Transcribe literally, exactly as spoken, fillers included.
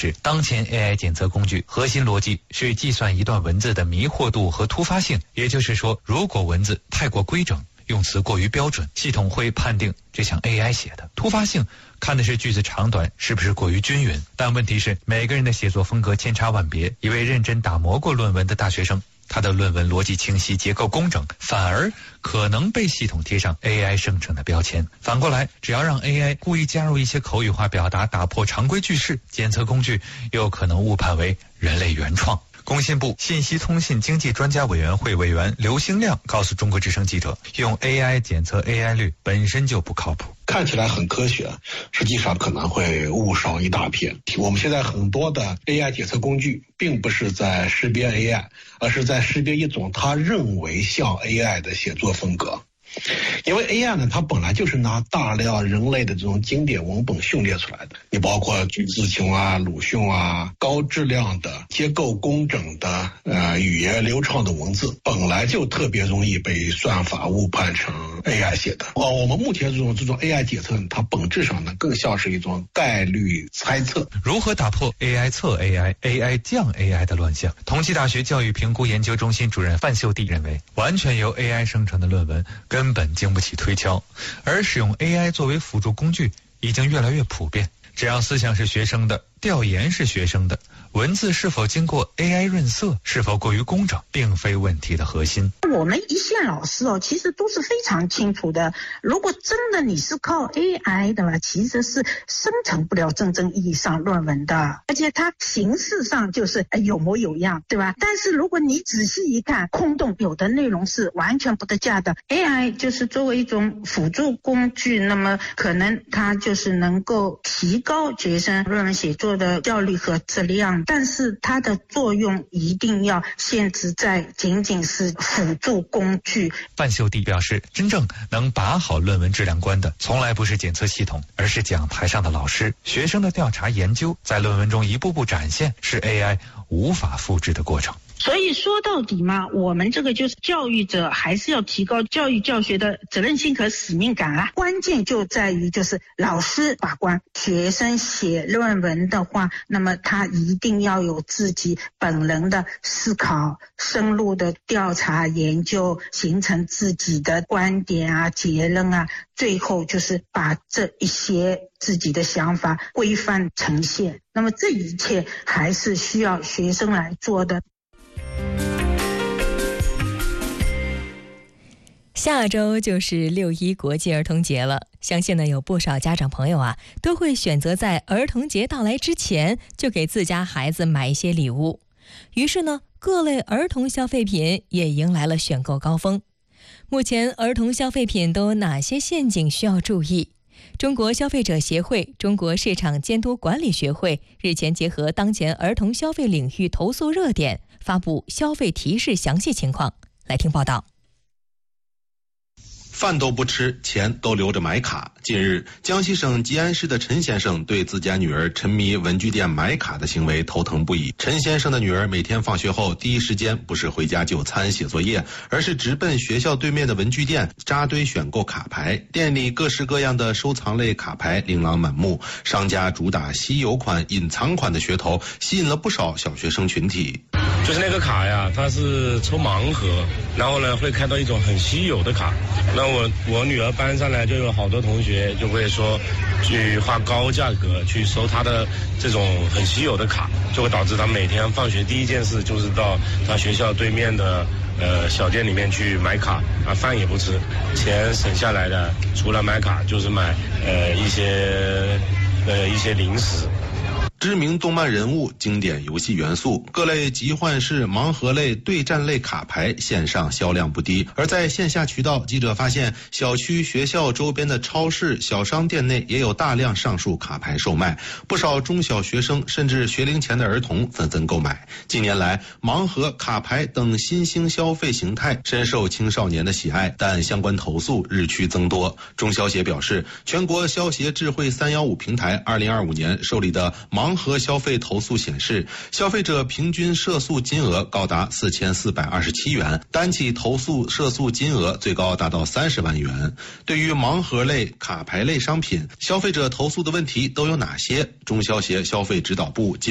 示，当前 A I 检测工具核心逻辑是计算一段文字的迷惑度和突发性，也就是说，如果文字太过规整，用词过于标准，系统会判定这像 A I 写的。突发性看的是句子长短是不是过于均匀，但问题是每个人的写作风格千差万别，一位认真打磨过论文的大学生，他的论文逻辑清晰，结构工整，反而可能被系统贴上 A I 生成的标签。反过来，只要让 A I 故意加入一些口语化表达，打破常规句式，检测工具又可能误判为人类原创。工信部信息通信经济专家委员会委员刘兴亮告诉中国之声记者，用 A I 检测 A I 率本身就不靠谱， 看起来很科学，实际上可能会误少一大片。我们现在很多的 A I 检测工具并不是在识别 A I， 而是在识别一种他认为像 A I 的写作风格。因为 A I 呢，它本来就是拿大量人类的这种经典文本训练出来的，你包括句子穷啊、鲁迅啊，高质量的、结构工整的、呃语言流畅的文字，本来就特别容易被算法误判成 A I 写的。哦，我们目前这种这种 A I 检测，它本质上呢，更像是一种概率猜测。 如何打破 A I 测 A I、A I 降 A I 的乱象？同济大学教育评估研究中心主任范秀娣认为，完全由 A I 生成的论文根本经不起推敲，而使用 A I 作为辅助工具已经越来越普遍。只要思想是学生的，调研是学生的，文字是否经过 A I 润色，是否过于工整，并非问题的核心。 我们一线老师哦，其实都是非常清楚的。如果真的你是靠 A I 的话，其实是生成不了真正意义上论文的，而且它形式上就是有模有样，对吧？但是如果你仔细一看，空洞，有的内容是完全不得价的。A I 就是作为一种辅助工具，那么可能它就是能够提高学生论文写作的效率和质量，但是它的作用一定要限制在仅仅是辅助工具。 范秀娣表示，真正能把好论文质量关的，从来不是检测系统，而是讲台上的老师。学生的调查研究在论文中一步步展现，是 A I 无法复制的过程。 所以说到底嘛，我们这个就是教育者还是要提高教育教学的责任心和使命感啊。关键就在于就是老师把关，学生写论文的话，那么他一定要有自己本人的思考、深入的调查研究，形成自己的观点啊、结论啊，最后就是把这一些自己的想法规范呈现。那么这一切还是需要学生来做的。 下周就是六一国际儿童节了，相信呢有不少家长朋友啊都会选择在儿童节到来之前就给自家孩子买一些礼物。于是呢，各类儿童消费品也迎来了选购高峰。目前儿童消费品都有哪些陷阱需要注意？中国消费者协会、中国市场监督管理学会日前结合当前儿童消费领域投诉热点，发布消费提示详细情况。来听报道。 饭都不吃，钱都留着买卡。近日，江西省吉安市的陈先生对自家女儿沉迷文具店买卡的行为头疼不已。陈先生的女儿每天放学后第一时间不是回家就餐写作业，而是直奔学校对面的文具店扎堆选购卡牌。店里各式各样的收藏类卡牌琳琅满目，商家主打稀有款、隐藏款的噱头，吸引了不少小学生群体。 就是那个卡呀，它是抽盲盒，然后呢会开到一种很稀有的卡。那我我女儿班上来就有好多同学就会说去花高价格去收她的这种很稀有的卡，就会导致她每天放学第一件事就是到她学校对面的呃小店里面去买卡啊，饭也不吃，钱省下来的除了买卡就是买呃一些呃一些零食。 知名动漫人物、经典游戏元素、各类集换式、盲盒类、对战类卡牌线上销量不低，而在线下渠道，记者发现小区、学校周边的超市、小商店内也有大量上述卡牌售卖，不少中小学生甚至学龄前的儿童纷纷购买。近年来，盲盒、卡牌等新兴消费形态深受青少年的喜爱，但相关投诉日趋增多。中消协表示，全国消协智慧三一五平台二零二五年受理的盲盒消费投诉显示，消费者平均涉诉金额高达四千四百二十七元，单起投诉涉诉金额最高达到三十万元。对于盲盒类、卡牌类商品，消费者投诉的问题都有哪些？中消协消费指导部今